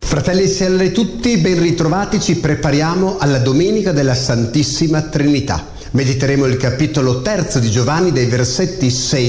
Fratelli e sorelle tutti, ben ritrovati, ci prepariamo alla Domenica della Santissima Trinità. Mediteremo il capitolo 3 di Giovanni dai versetti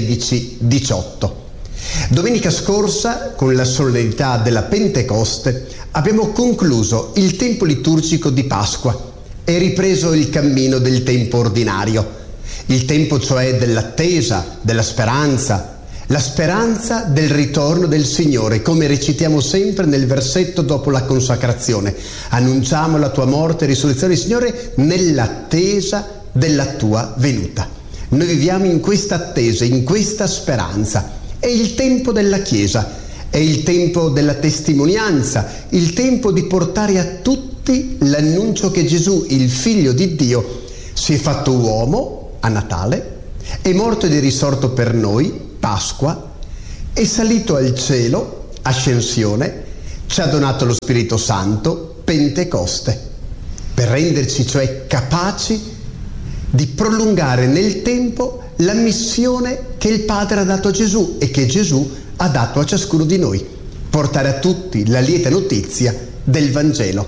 16-18. Domenica scorsa, con la solennità della Pentecoste, abbiamo concluso il tempo liturgico di Pasqua e ripreso il cammino del tempo ordinario, il tempo cioè dell'attesa, della speranza, la speranza del ritorno del Signore, come recitiamo sempre nel versetto dopo la consacrazione. Annunciamo la tua morte e risurrezione, Signore, nell'attesa della tua venuta. Noi viviamo in questa attesa, in questa speranza. È il tempo della Chiesa, è il tempo della testimonianza, il tempo di portare a tutti l'annuncio che Gesù, il Figlio di Dio, si è fatto uomo a Natale, è morto ed è risorto per noi, Pasqua, è salito al cielo, Ascensione, ci ha donato lo Spirito Santo, Pentecoste, per renderci cioè capaci di prolungare nel tempo la missione che il Padre ha dato a Gesù e che Gesù ha dato a ciascuno di noi, portare a tutti la lieta notizia del Vangelo,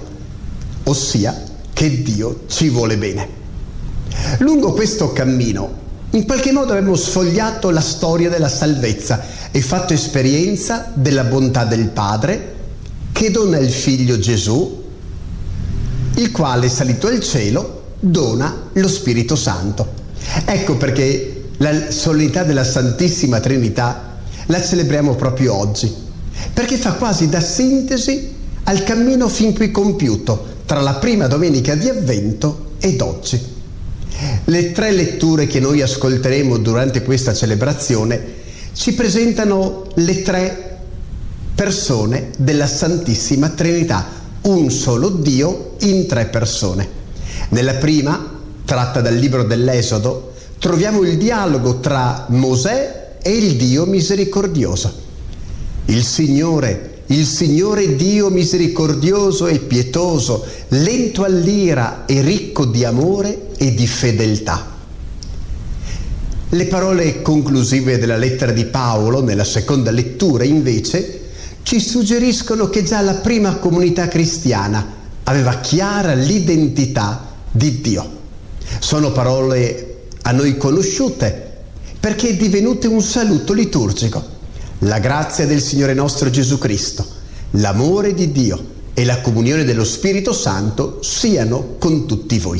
ossia che Dio ci vuole bene. Lungo questo cammino, in qualche modo abbiamo sfogliato la storia della salvezza e fatto esperienza della bontà del Padre che dona il Figlio Gesù, il quale, salito al cielo, dona lo Spirito Santo. Ecco perché la solennità della Santissima Trinità la celebriamo proprio oggi, perché fa quasi da sintesi al cammino fin qui compiuto tra la prima domenica di Avvento ed oggi. Le tre letture che noi ascolteremo durante questa celebrazione ci presentano le tre persone della Santissima Trinità, un solo Dio in tre persone. Nella prima, tratta dal libro dell'Esodo, troviamo il dialogo tra Mosè e il Dio misericordioso. Il Signore Dio misericordioso e pietoso, lento all'ira e ricco di amore e di fedeltà. Le parole conclusive della lettera di Paolo, nella seconda lettura, invece, ci suggeriscono che già la prima comunità cristiana aveva chiara l'identità di Dio. Sono parole a noi conosciute perché è divenute un saluto liturgico. La grazia del Signore nostro Gesù Cristo, l'amore di Dio e la comunione dello Spirito Santo siano con tutti voi.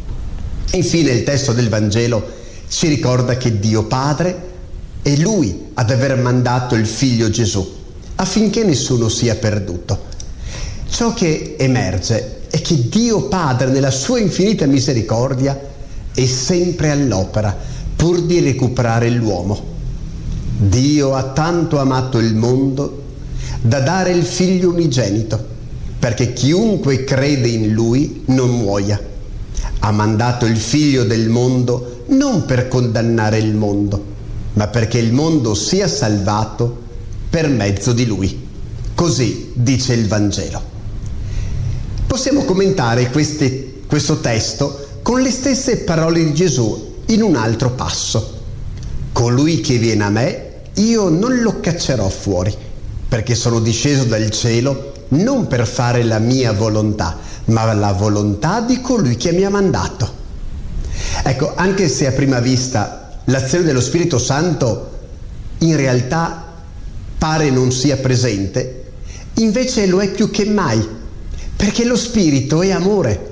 Infine il testo del Vangelo ci ricorda che Dio Padre è Lui ad aver mandato il Figlio Gesù affinché nessuno sia perduto. Ciò che emerge è che Dio Padre, nella sua infinita misericordia, è sempre all'opera pur di recuperare l'uomo. Dio ha tanto amato il mondo da dare il Figlio unigenito, perché chiunque crede in Lui non muoia. Ha mandato il Figlio del mondo non per condannare il mondo, ma perché il mondo sia salvato per mezzo di Lui. Così dice il Vangelo. Possiamo commentare questo testo con le stesse parole di Gesù in un altro passo. Colui che viene a me, io non lo caccerò fuori, perché sono disceso dal cielo non per fare la mia volontà, ma la volontà di colui che mi ha mandato. Ecco, anche se a prima vista l'azione dello Spirito Santo in realtà pare non sia presente, invece lo è più che mai, perché lo Spirito è amore.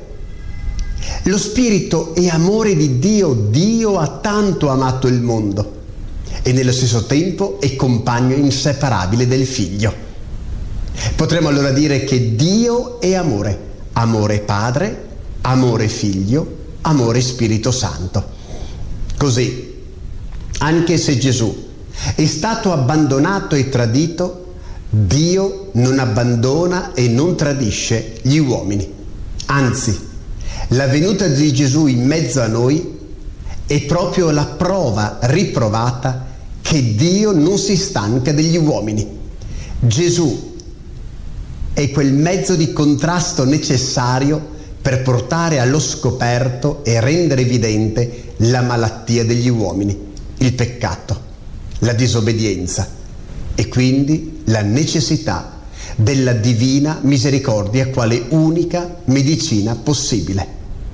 Lo Spirito è amore di Dio. Dio ha tanto amato il mondo e nello stesso tempo è compagno inseparabile del Figlio. Potremmo allora dire che Dio è amore, amore Padre, amore Figlio, amore Spirito Santo. Così, anche se Gesù è stato abbandonato e tradito, Dio non abbandona e non tradisce gli uomini. Anzi, la venuta di Gesù in mezzo a noi è proprio la prova riprovata che Dio non si stanca degli uomini. Gesù è quel mezzo di contrasto necessario per portare allo scoperto e rendere evidente la malattia degli uomini, il peccato, la disobbedienza e quindi la necessità della divina misericordia quale unica medicina possibile.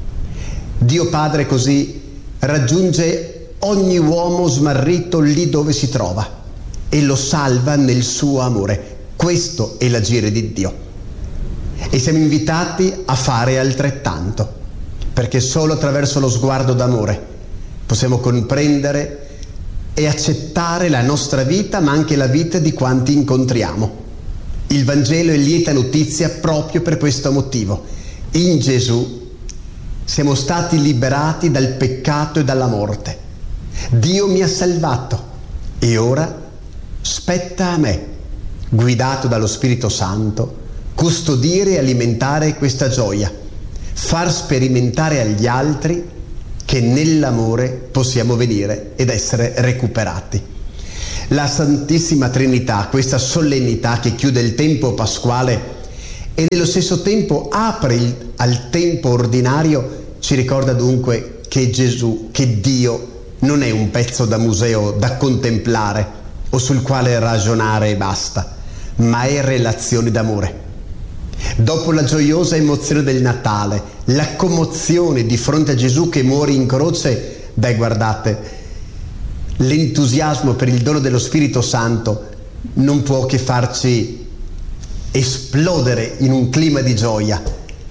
Dio Padre così raggiunge ogni uomo smarrito lì dove si trova e lo salva nel suo amore. Questo è l'agire di Dio. E siamo invitati a fare altrettanto, perché solo attraverso lo sguardo d'amore possiamo comprendere e accettare la nostra vita, ma anche la vita di quanti incontriamo. Il Vangelo è lieta notizia proprio per questo motivo. In Gesù siamo stati liberati dal peccato e dalla morte. Dio mi ha salvato e ora spetta a me, guidato dallo Spirito Santo, custodire e alimentare questa gioia, far sperimentare agli altri che nell'amore possiamo venire ed essere recuperati. La Santissima Trinità, questa solennità che chiude il tempo pasquale e nello stesso tempo apre al tempo ordinario, ci ricorda dunque che Gesù, che Dio non è un pezzo da museo da contemplare o sul quale ragionare e basta, ma è relazione d'amore. Dopo la gioiosa emozione del Natale, la commozione di fronte a Gesù che muore in croce, guardate, l'entusiasmo per il dono dello Spirito Santo non può che farci esplodere in un clima di gioia.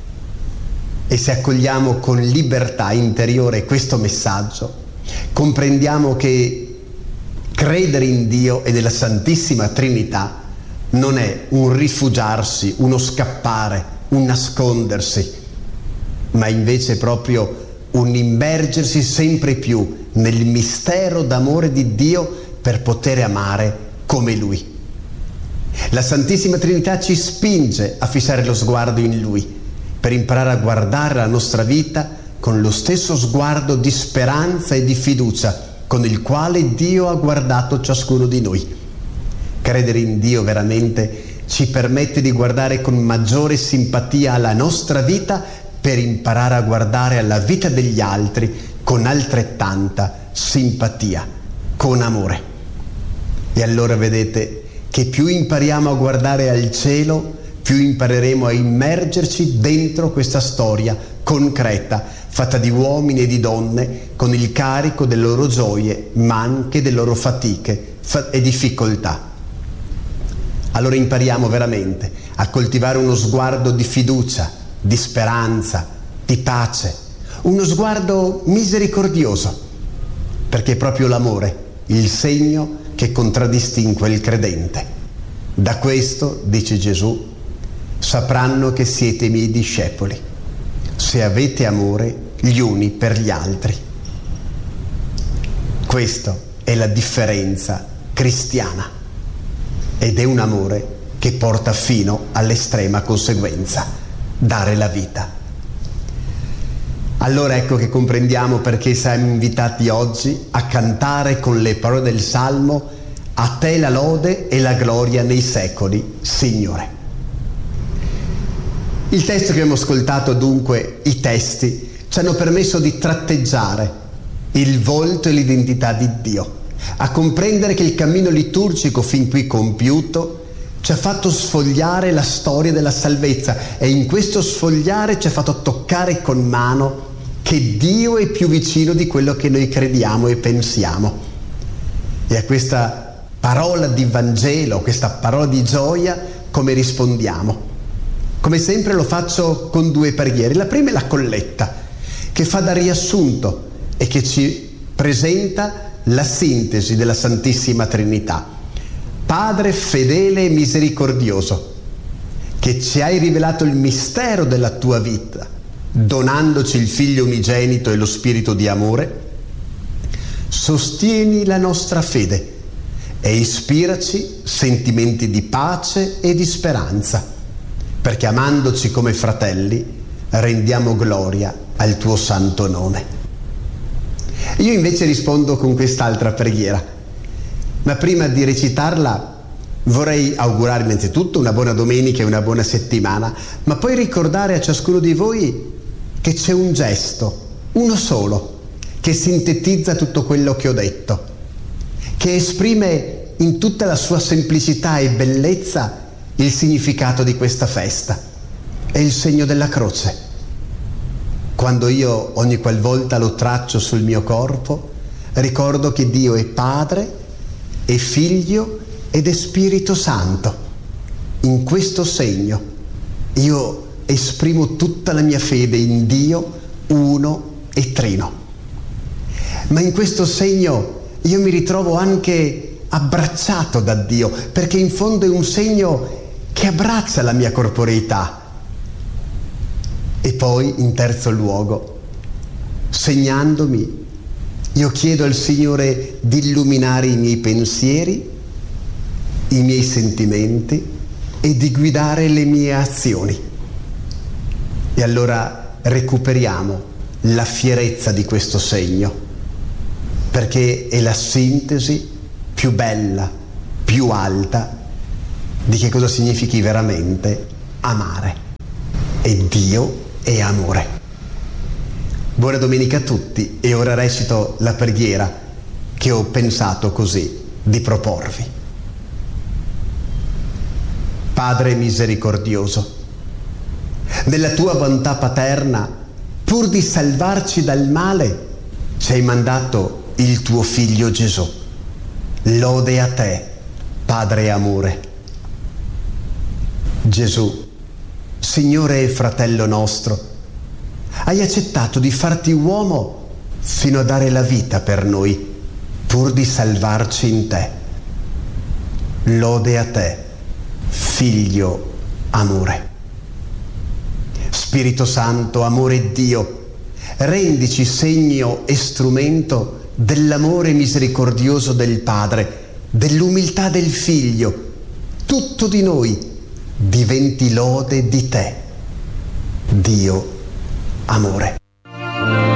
E se accogliamo con libertà interiore questo messaggio, comprendiamo che credere in Dio e nella Santissima Trinità non è un rifugiarsi, uno scappare, un nascondersi, ma invece proprio un immergersi sempre più nel mistero d'amore di Dio per poter amare come Lui. La Santissima Trinità ci spinge a fissare lo sguardo in Lui, per imparare a guardare la nostra vita con lo stesso sguardo di speranza e di fiducia con il quale Dio ha guardato ciascuno di noi. Credere in Dio veramente ci permette di guardare con maggiore simpatia alla nostra vita per imparare a guardare alla vita degli altri con altrettanta simpatia, con amore. E allora vedete che più impariamo a guardare al cielo, più impareremo a immergerci dentro questa storia concreta, fatta di uomini e di donne con il carico delle loro gioie, ma anche delle loro fatiche e difficoltà. Allora impariamo veramente a coltivare uno sguardo di fiducia, di speranza, di pace, uno sguardo misericordioso, perché è proprio l'amore il segno che contraddistingue il credente. Da questo, dice Gesù, sapranno che siete i miei discepoli, se avete amore gli uni per gli altri. Questa è la differenza cristiana. Ed è un amore che porta fino all'estrema conseguenza, dare la vita. Allora ecco che comprendiamo perché siamo invitati oggi a cantare con le parole del Salmo: a te la lode e la gloria nei secoli, Signore. Il testo che abbiamo ascoltato, dunque, i testi, ci hanno permesso di tratteggiare il volto e l'identità di Dio, a comprendere che il cammino liturgico fin qui compiuto ci ha fatto sfogliare la storia della salvezza e in questo sfogliare ci ha fatto toccare con mano che Dio è più vicino di quello che noi crediamo e pensiamo. E a questa parola di Vangelo, questa parola di gioia, come rispondiamo? Come sempre lo faccio con due preghiere. La prima è la colletta, che fa da riassunto e che ci presenta la sintesi della Santissima Trinità. Padre fedele e misericordioso, che ci hai rivelato il mistero della tua vita, donandoci il Figlio unigenito e lo Spirito di amore, sostieni la nostra fede e ispiraci sentimenti di pace e di speranza, perché amandoci come fratelli rendiamo gloria al tuo santo nome. Io invece rispondo con quest'altra preghiera, ma prima di recitarla vorrei augurare innanzitutto una buona domenica e una buona settimana, ma poi ricordare a ciascuno di voi che c'è un gesto, uno solo, che sintetizza tutto quello che ho detto, che esprime in tutta la sua semplicità e bellezza il significato di questa festa. È il segno della croce. Quando io ogni qualvolta lo traccio sul mio corpo, ricordo che Dio è Padre, è Figlio ed è Spirito Santo. In questo segno io esprimo tutta la mia fede in Dio uno e trino. Ma in questo segno io mi ritrovo anche abbracciato da Dio, perché in fondo è un segno che abbraccia la mia corporeità. E poi, in terzo luogo, segnandomi, io chiedo al Signore di illuminare i miei pensieri, i miei sentimenti e di guidare le mie azioni. E allora recuperiamo la fierezza di questo segno, perché è la sintesi più bella, più alta di che cosa significhi veramente amare. E Dio è amore. Buona domenica a tutti, e ora recito la preghiera che ho pensato così di proporvi. Padre misericordioso, nella tua bontà paterna, pur di salvarci dal male, ci hai mandato il tuo Figlio Gesù. Lode a te, Padre amore. Gesù, Signore e fratello nostro, hai accettato di farti uomo fino a dare la vita per noi, pur di salvarci in te. Lode a te, Figlio amore. Spirito Santo, amore Dio, rendici segno e strumento dell'amore misericordioso del Padre, dell'umiltà del Figlio. Tutto di noi diventi lode di te, Dio amore.